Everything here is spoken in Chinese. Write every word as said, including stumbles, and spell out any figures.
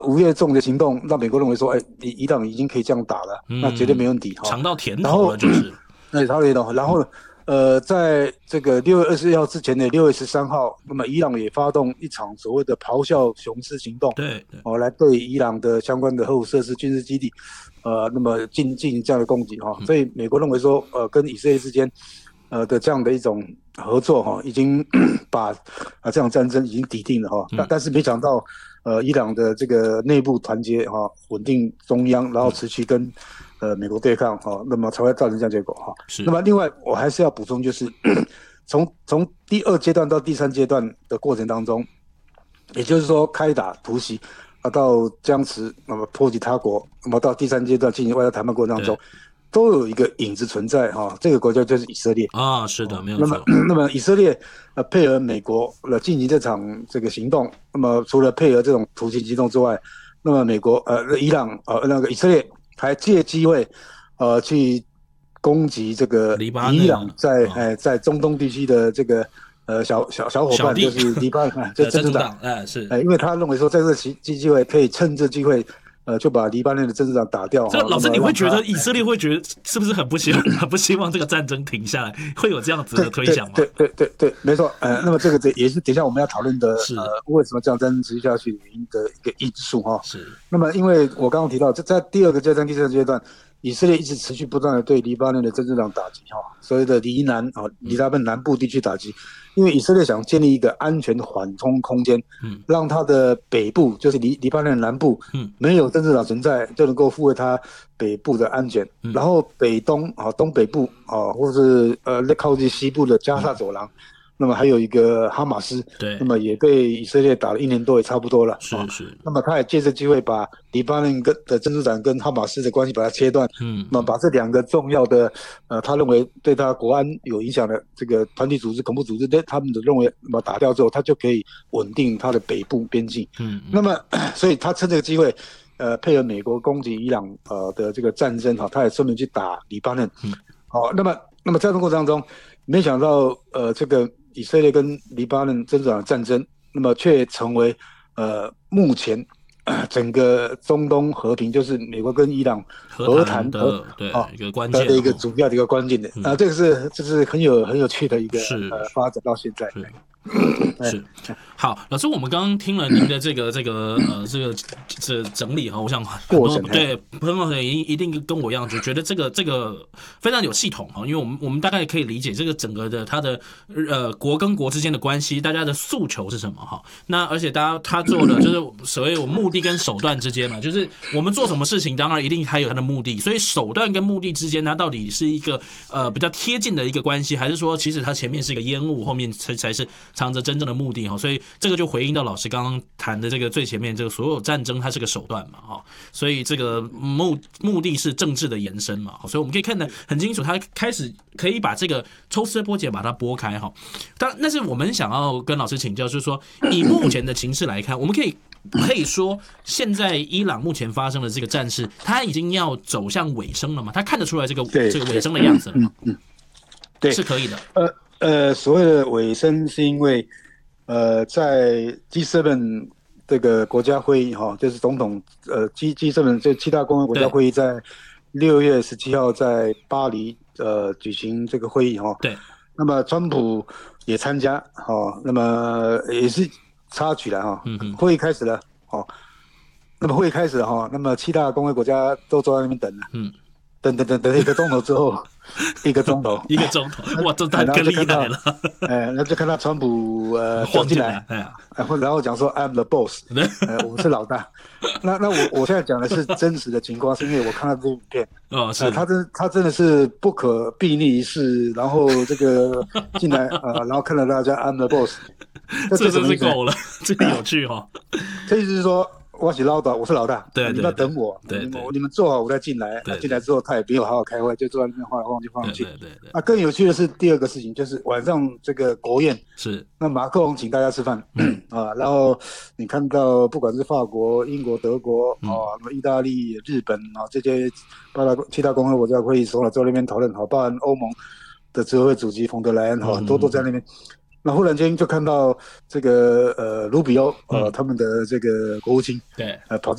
五月中的行动，让美国认为说，哎，伊朗已经可以这样打了， 嗯、 那绝对没问题哈。 尝到甜头了，就是。 那尝到甜头，然后。呃，在这个六月二十一号之前的六月十三号，那么伊朗也发动一场所谓的咆哮雄狮行动， 对， 哦，来对伊朗的相关的核武设施、军事基地，呃，那么进进行这样的攻击哈、哦。所以美国认为说，呃，跟以色列之间，呃的这样的一种合作哈、哦，已经把啊这场战争已经抵定了哈、哦。但、嗯、但是没想到，呃，伊朗的这个内部团结哈、哦，稳定中央，然后持续跟。呃，美国对抗哈、哦，那么才会造成这样结果哈。是。那么另外，我还是要补充，就是从从第二阶段到第三阶段的过程当中，也就是说开打突袭啊，到僵持，那么波及他国，那么到第三阶段进行外交谈判过程当中，都有一个影子存在哈、哦。这个国家就是以色列啊，是的，没有错。那么，那么以色列呃配合美国呃进行这场这个行动，那么除了配合这种突袭行动之外，那么美国呃伊朗呃那个以色列。还借机会，呃，去攻击这个伊朗在哎、哦、在中东地区的这个呃小小小伙伴，就是黎巴嫩，就真主党， 哎是， 哎，因为他认为说在这个机机会可以趁这机会，呃，就把黎巴嫩的真主党打掉。 这老师，你会觉得以色列会觉得是不是很不希望很不希望这个战争停下来？会有这样子的推想吗？ 对对对对对，没错。呃，那么这个也是等一下我们要讨论的，呃，为什么这样战争持续下去原因的一个因素哈。 是。 那么，因为我刚刚提到，在第二个阶段、第三个阶段，以色列一直持续不断的对黎巴嫩的真主党打击哈，所谓的黎南啊，黎巴嫩南部地区打击。因为以色列想建立一个安全缓冲空间，嗯，让它的北部就是黎黎巴嫩南部，嗯，没有真主党存在，就能够护卫它北部的安全。嗯、然后北东啊，东北部啊，或是呃靠近西部的加沙走廊。嗯，那么还有一个哈马斯， 对， 那么也被以色列打了一年多，也差不多了。 是是、哦。 那么他也借这机会把黎巴嫩跟的真主党跟哈马斯的关系把它切断，嗯，那么把这两个重要的，呃，他认为对他国安有影响的这个团体组织、恐怖组织，他们的认为，那么打掉之后，他就可以稳定他的北部边境。嗯，那么所以他趁这个机会，呃，配合美国攻击伊朗呃的这个战争哈，他也顺便去打黎巴嫩。嗯，好、哦，那么那么在这个过程当中，没想到呃这个。以色列跟黎巴嫩真主党的战争，那么却成为呃目前、呃、整个中东和平，就是美国跟伊朗和谈的对、哦、一个关键的一个主要的一个关键的、嗯、啊，这个是这是很有很有趣的一个呃发展到现在。 是好，老师，我们刚刚听了您的这个这个呃这个这整理哈，我想很多对朋友们一定跟我一样，就觉得这个这个非常有系统哈，因为我们我们大概可以理解这个整个的它的呃国跟国之间的关系，大家的诉求是什么哈。那而且大家他做的就是所谓我目的跟手段之间嘛，就是我们做什么事情，当然一定还有它的目的，所以手段跟目的之间，它到底是一个呃比较贴近的一个关系，还是说其实它前面是一个烟雾，后面才才是藏着真正的目的哈，所以这个就回应到老师刚刚谈的这个最前面这个所有战争它是个手段嘛哈，所以这个目目的是政治的延伸嘛，所以我们可以看得很清楚，他开始可以把这个抽丝剥茧把它剥开哈。但那是我们想要跟老师请教，就是说以目前的情势来看，我们可以可以说现在伊朗目前发生的这个战事，它已经要走向尾声了嘛？他看得出来这个这个尾声的样子了吗？ 嗯嗯，对， 是可以的。 呃。呃，所谓的尾声是因为，呃，在 G 七 这个国家会议哈，就是总统呃 G G 七 这七大工业国家会议在六月十七号在巴黎呃举行这个会议哈。 对。 那么川普也参加哈，那么也是插曲了哈。嗯会议开始了哈，那么会议开始了哈，那么七大工业国家都坐在那边等了。嗯。等等等等一个钟头之后，一个钟头， 一个钟头，哇，这太更厉害了！ 哎，那就看到川普呃晃进来，哎，然后讲说 I'm the boss， 呃，我是老大。那那我我现在讲的是真实的情况，是因为我看到这部影片， 哦，是， 呃、他真他真的是不可避逆一事，然后这个进来呃，然后看到大家 I'm the boss， 这真是够了，这个有趣哈、哦。 这意思是说。我是老大，我是老大， 对对对， 你们要等我， 对对对， 你们你们做好，我再进来。 对对对， 进来之后，他也没有好好开会，就坐在那边晃来晃去，晃来去。 对对对。 那更有趣的是第二个事情，就是晚上这个国宴是，那马克龙请大家吃饭、嗯、啊，然后你看到不管是法国、英国、德国、嗯、啊，什么意大利、日本啊这些八大七大工业国家会议首脑在那边讨论，好，包含欧盟的执委会主席冯德莱恩，哈，很多都在那边。那忽然间就看到这个呃卢比欧呃、嗯、他们的这个国务卿对呃跑